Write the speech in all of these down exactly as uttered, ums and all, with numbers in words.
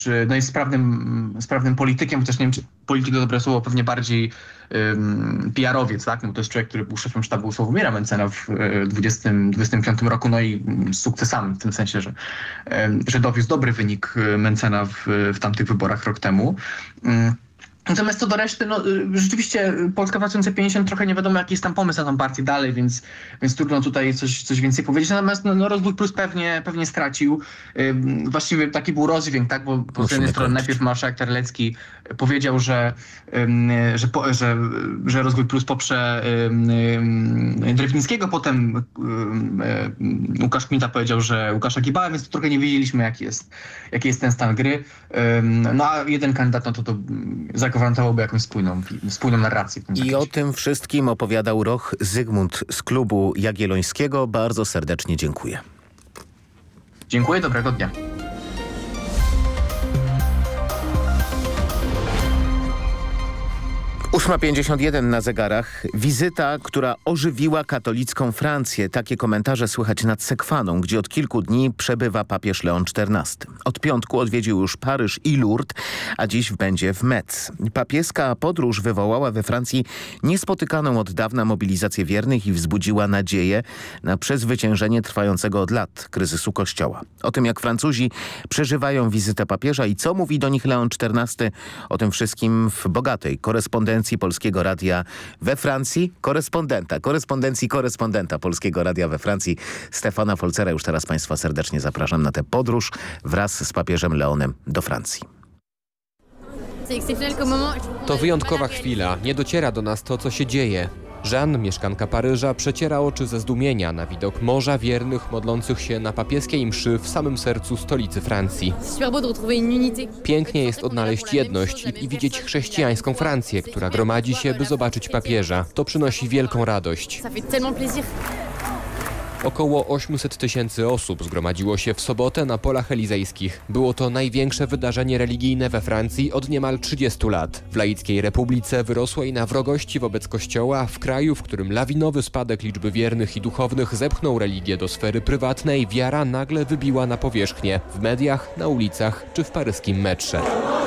no jest sprawnym, sprawnym politykiem, chociaż nie wiem, czy polityk to dobre słowo, pewnie bardziej um, P R owiec, tak? No to jest człowiek, który był szefem sztabu Sławomira Mentzena w dwudziestym dwudziestym piątym roku, no i z sukcesami, w tym sensie, że, um, że dowiózł dobry wynik Mentzena w, w tamtych wyborach rok temu. Um, Natomiast co do reszty, no rzeczywiście Polska dwa tysiące pięćdziesiąt trochę nie wiadomo, jaki jest tam pomysł na tą partię dalej, więc, więc trudno tutaj coś, coś więcej powiedzieć. Natomiast no, no Rozwój Plus pewnie, pewnie stracił. Yy, właściwie taki był rozdźwięk, tak? Bo po z jednej strony najpierw marszałek Terlecki powiedział, że, yy, że, po, że, że Rozwój Plus poprze yy, Drewnickiego, potem yy, Łukasz Kmita powiedział, że Łukasza Gibała, więc trochę nie wiedzieliśmy, jaki jest, jaki jest ten stan gry. Yy, no a jeden kandydat, no to to zagwarantowałoby jakąś spójną, spójną narrację. W tym I o tym wszystkim opowiadał Roch Zygmunt z Klubu Jagiellońskiego. Bardzo serdecznie dziękuję. Dziękuję, dobrego dnia. ósma pięćdziesiąt jeden na zegarach. Wizyta, która ożywiła katolicką Francję. Takie komentarze słychać nad Sekwaną, gdzie od kilku dni przebywa papież Leon czternasty. Od piątku odwiedził już Paryż i Lourdes, a dziś będzie w Metz. Papieska podróż wywołała we Francji niespotykaną od dawna mobilizację wiernych i wzbudziła nadzieję na przezwyciężenie trwającego od lat kryzysu Kościoła. O tym, jak Francuzi przeżywają wizytę papieża i co mówi do nich Leon czternasty, o tym wszystkim w bogatej korespondencji Polskiego Radia we Francji. Korespondenta, korespondencji korespondenta Polskiego Radia we Francji Stefana Folzera. Już teraz Państwa serdecznie zapraszam na tę podróż wraz z papieżem Leonem do Francji. To wyjątkowa chwila. Nie dociera do nas to, co się dzieje. Jeanne, mieszkanka Paryża, przeciera oczy ze zdumienia na widok morza wiernych modlących się na papieskiej mszy w samym sercu stolicy Francji. Pięknie jest odnaleźć jedność i, i widzieć chrześcijańską Francję, która gromadzi się, by zobaczyć papieża. To przynosi wielką radość. Około osiemset tysięcy osób zgromadziło się w sobotę na polach elizejskich. Było to największe wydarzenie religijne we Francji od niemal trzydziestu lat. W laickiej republice wyrosłej na wrogości wobec Kościoła, w kraju, w którym lawinowy spadek liczby wiernych i duchownych zepchnął religię do sfery prywatnej, wiara nagle wybiła na powierzchnię. W mediach, na ulicach czy w paryskim metrze.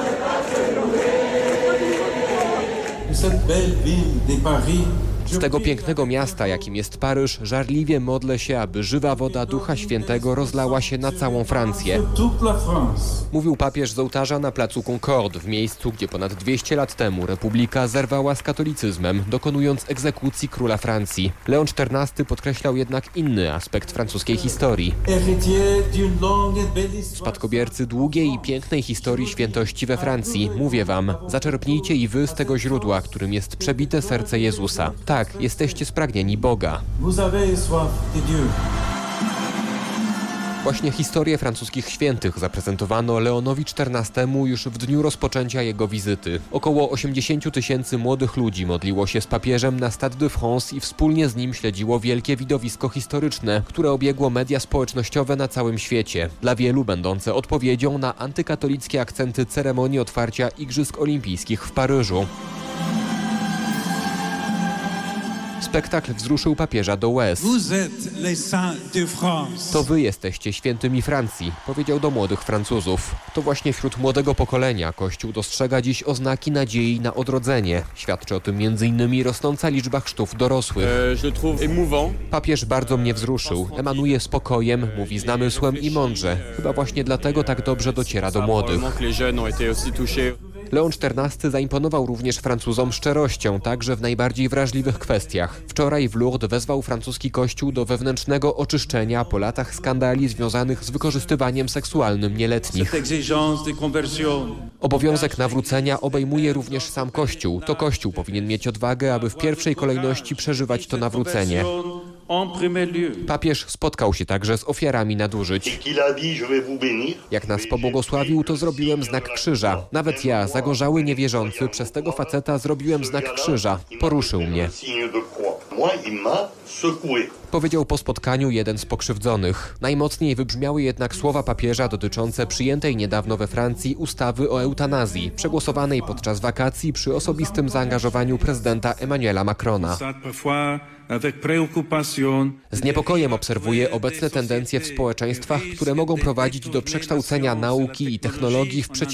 Z tego pięknego miasta, jakim jest Paryż, żarliwie modlę się, aby żywa woda Ducha Świętego rozlała się na całą Francję. Mówił papież z ołtarza na placu Concorde, w miejscu, gdzie ponad dwieście lat temu Republika zerwała z katolicyzmem, dokonując egzekucji króla Francji. Leon czternasty podkreślał jednak inny aspekt francuskiej historii. Spadkobiercy długiej i pięknej historii świętości we Francji. Mówię wam, zaczerpnijcie i wy z tego źródła, którym jest przebite serce Jezusa. Tak, jesteście spragnieni Boga. Właśnie historię francuskich świętych zaprezentowano Leonowi czternastemu już w dniu rozpoczęcia jego wizyty. Około osiemdziesięciu tysięcy młodych ludzi modliło się z papieżem na Stade de France i wspólnie z nim śledziło wielkie widowisko historyczne, które obiegło media społecznościowe na całym świecie. Dla wielu będące odpowiedzią na antykatolickie akcenty ceremonii otwarcia Igrzysk Olimpijskich w Paryżu. Spektakl wzruszył papieża do łez. To wy jesteście świętymi Francji, powiedział do młodych Francuzów. To właśnie wśród młodego pokolenia Kościół dostrzega dziś oznaki nadziei na odrodzenie. Świadczy o tym między innymi rosnąca liczba chrztów dorosłych. Papież bardzo mnie wzruszył. Emanuje spokojem, mówi z namysłem i mądrze. Chyba właśnie dlatego tak dobrze dociera do młodych. Leon czternasty zaimponował również Francuzom szczerością, także w najbardziej wrażliwych kwestiach. Wczoraj w Lourdes wezwał francuski kościół do wewnętrznego oczyszczenia po latach skandali związanych z wykorzystywaniem seksualnym nieletnich. Obowiązek nawrócenia obejmuje również sam kościół. To kościół powinien mieć odwagę, aby w pierwszej kolejności przeżywać to nawrócenie. Papież spotkał się także z ofiarami nadużyć. Jak nas pobłogosławił, to zrobiłem znak krzyża. Nawet ja, zagorzały niewierzący, przez tego faceta zrobiłem znak krzyża. Poruszył mnie. Powiedział po spotkaniu jeden z pokrzywdzonych. Najmocniej wybrzmiały jednak słowa papieża dotyczące przyjętej niedawno we Francji ustawy o eutanazji, przegłosowanej podczas wakacji przy osobistym zaangażowaniu prezydenta Emmanuela Macrona. Z niepokojem obserwuje obecne tendencje w społeczeństwach, które mogą prowadzić do przekształcenia nauki i technologii w przeciwieństwie